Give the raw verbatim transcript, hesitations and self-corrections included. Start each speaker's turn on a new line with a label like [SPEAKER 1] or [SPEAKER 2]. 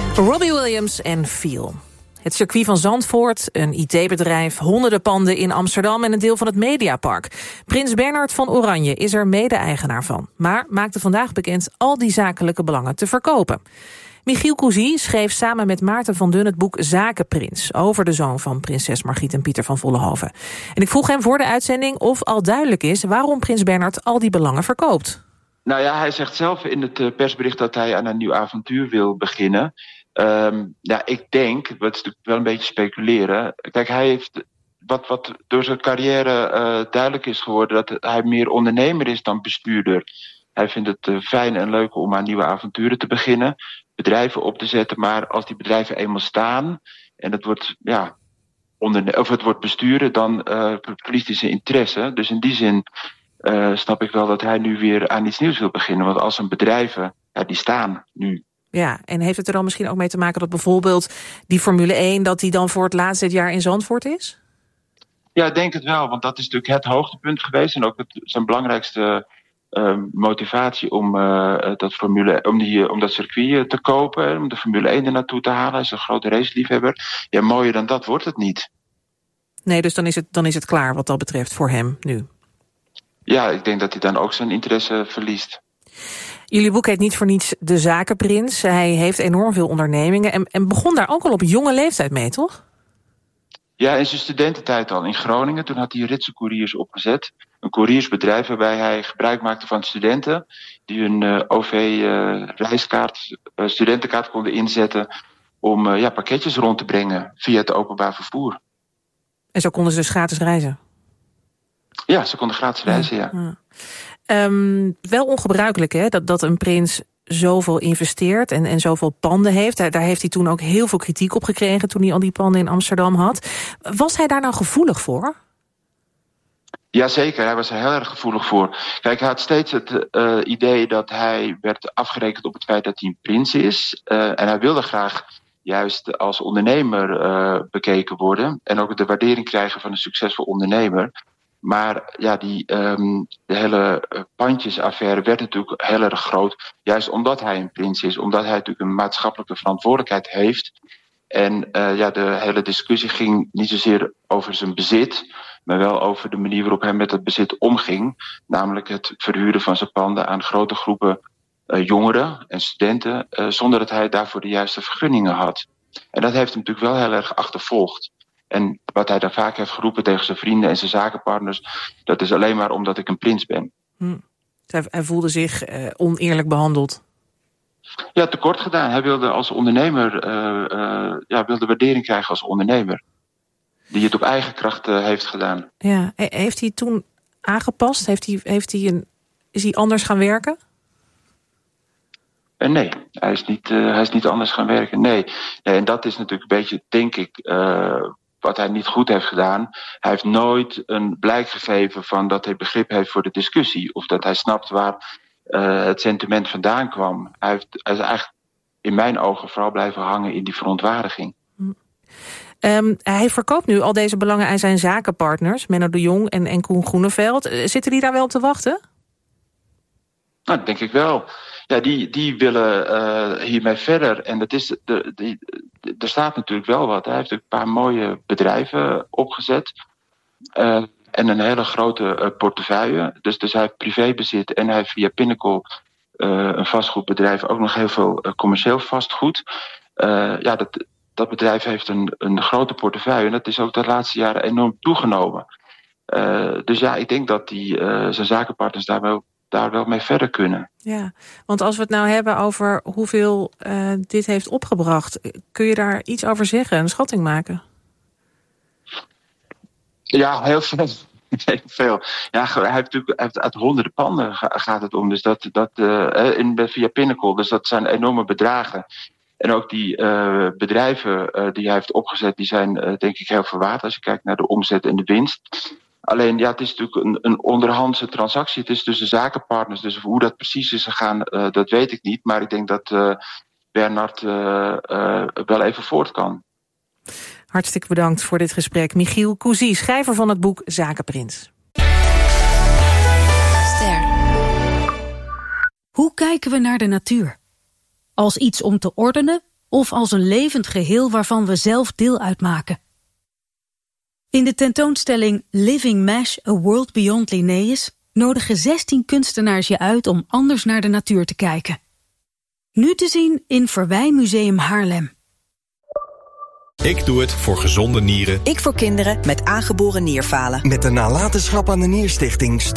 [SPEAKER 1] Robbie Williams en Feel. Het circuit van Zandvoort, een I T-bedrijf, honderden panden in Amsterdam en een deel van het Mediapark. Prins Bernhard van Oranje is er mede-eigenaar van, maar maakte vandaag bekend al die zakelijke belangen te verkopen. Michiel Cousy schreef samen met Maarten van Dun het boek Zakenprins, over de zoon van prinses Margriet en Pieter van Vollenhoven. En ik vroeg hem voor de uitzending of al duidelijk is waarom prins Bernhard al die belangen verkoopt.
[SPEAKER 2] Nou ja, hij zegt zelf in het persbericht dat hij aan een nieuw avontuur wil beginnen. Um, ja, ik denk, dat is natuurlijk wel een beetje speculeren. Kijk, hij heeft, wat, wat door zijn carrière uh, duidelijk is geworden, dat hij meer ondernemer is dan bestuurder. Hij vindt het uh, fijn en leuk om aan nieuwe avonturen te beginnen, bedrijven op te zetten. Maar als die bedrijven eenmaal staan en het wordt, ja, onderne- of het wordt besturen, dan uh, verliest hij zijn interesse. Dus in die zin uh, snap ik wel dat hij nu weer aan iets nieuws wil beginnen. Want als zijn bedrijven, ja, die staan nu.
[SPEAKER 1] Ja, en heeft het er dan misschien ook mee te maken dat bijvoorbeeld die Formule één... dat die dan voor het laatst dit jaar in Zandvoort is?
[SPEAKER 2] Ja, ik denk het wel, want dat is natuurlijk het hoogtepunt geweest. En ook het, zijn belangrijkste uh, motivatie om, uh, dat Formule, om, die, om dat circuit te kopen. Om de Formule één er naartoe te halen. Hij is een grote raceliefhebber. Ja, mooier dan dat wordt het niet.
[SPEAKER 1] Nee, dus dan is het, dan is het klaar wat dat betreft voor hem nu.
[SPEAKER 2] Ja, ik denk dat hij dan ook zijn interesse verliest.
[SPEAKER 1] Jullie boek heet niet voor niets De Zakenprins. Hij heeft enorm veel ondernemingen en, en begon daar ook al op jonge leeftijd mee, toch?
[SPEAKER 2] Ja, in zijn studententijd al in Groningen. Toen had hij Ritse Couriers opgezet. Een couriersbedrijf waarbij hij gebruik maakte van studenten die hun uh, O V-reiskaart, uh, uh, studentenkaart konden inzetten om uh, ja, pakketjes rond te brengen via het openbaar vervoer.
[SPEAKER 1] En zo konden ze dus gratis reizen?
[SPEAKER 2] Ja, ze konden gratis reizen, ja.
[SPEAKER 1] ja. Um, wel ongebruikelijk, hè, dat, dat een prins zoveel investeert en, en zoveel panden heeft. Daar, daar heeft hij toen ook heel veel kritiek op gekregen toen hij al die panden in Amsterdam had. Was hij daar nou gevoelig voor?
[SPEAKER 2] Jazeker, hij was er heel erg gevoelig voor. Kijk, hij had steeds het uh, idee dat hij werd afgerekend op het feit dat hij een prins is. Uh, en hij wilde graag juist als ondernemer uh, bekeken worden. En ook de waardering krijgen van een succesvol ondernemer. Maar ja, die um, de hele pandjesaffaire werd natuurlijk heel erg groot. Juist omdat hij een prins is. Omdat hij natuurlijk een maatschappelijke verantwoordelijkheid heeft. En uh, ja, de hele discussie ging niet zozeer over zijn bezit, maar wel over de manier waarop hij met het bezit omging. Namelijk het verhuren van zijn panden aan grote groepen uh, jongeren en studenten, uh, zonder dat hij daarvoor de juiste vergunningen had. En dat heeft hem natuurlijk wel heel erg achtervolgd. En wat hij daar vaak heeft geroepen tegen zijn vrienden en zijn zakenpartners, dat is alleen maar omdat ik een prins ben.
[SPEAKER 1] Hm. Hij, hij voelde zich uh, oneerlijk behandeld.
[SPEAKER 2] Ja, tekort gedaan. Hij wilde als ondernemer uh, uh, ja, wilde waardering krijgen als ondernemer. Die het op eigen kracht uh, heeft gedaan.
[SPEAKER 1] Ja, heeft hij toen aangepast? Heeft hij, heeft hij een, is hij anders gaan werken?
[SPEAKER 2] Uh, nee, hij is, niet, uh, hij is niet anders gaan werken. Nee. nee, en dat is natuurlijk een beetje, denk ik, uh, wat hij niet goed heeft gedaan. Hij heeft nooit een blijk gegeven van dat hij begrip heeft voor de discussie. Of dat hij snapt waar uh, het sentiment vandaan kwam. Hij, heeft, hij is eigenlijk in mijn ogen vooral blijven hangen in die verontwaardiging.
[SPEAKER 1] Um, hij verkoopt nu al deze belangen aan zijn zakenpartners, Menno de Jong en, en Koen Groeneveld. Zitten die daar wel op te wachten?
[SPEAKER 2] Nou, dat denk ik wel. Ja, die, die willen uh, hiermee verder. En dat is de, de, de, er staat natuurlijk wel wat. Hij heeft een paar mooie bedrijven opgezet. Uh, en een hele grote uh, portefeuille. Dus, dus hij heeft privébezit en hij heeft via Pinnacle, uh, een vastgoedbedrijf, ook nog heel veel uh, commercieel vastgoed. Uh, ja, dat, dat bedrijf heeft een, een grote portefeuille. En dat is ook de laatste jaren enorm toegenomen. Uh, dus ja, ik denk dat die, uh, zijn zakenpartners daar wel daar wel mee verder kunnen.
[SPEAKER 1] Ja, want als we het nou hebben over hoeveel uh, dit heeft opgebracht, kun je daar iets over zeggen, een schatting maken?
[SPEAKER 2] Ja, heel veel. Heel veel. Ja, hij heeft natuurlijk heeft uit honderden panden gaat het om. Dus dat, dat uh, in, via Pinnacle, dus dat zijn enorme bedragen. En ook die uh, bedrijven uh, die hij heeft opgezet, die zijn uh, denk ik heel verwaard als je kijkt naar de omzet en de winst. Alleen, ja, het is natuurlijk een, een onderhandse transactie. Het is tussen zakenpartners. Dus hoe dat precies is gegaan, uh, dat weet ik niet. Maar ik denk dat uh, Bernhard uh, uh, wel even voort kan.
[SPEAKER 1] Hartstikke bedankt voor dit gesprek. Michiel Cousy, schrijver van het boek Zakenprins.
[SPEAKER 3] Ster. Hoe kijken we naar de natuur? Als iets om te ordenen of als een levend geheel waarvan we zelf deel uitmaken. In de tentoonstelling Living Mesh, A World Beyond Linnaeus nodigen zestien kunstenaars je uit om anders naar de natuur te kijken. Nu te zien in Verwijmuseum Haarlem.
[SPEAKER 4] Ik doe het voor gezonde nieren.
[SPEAKER 5] Ik voor kinderen met aangeboren nierfalen.
[SPEAKER 6] Met de nalatenschap aan de Nierstichting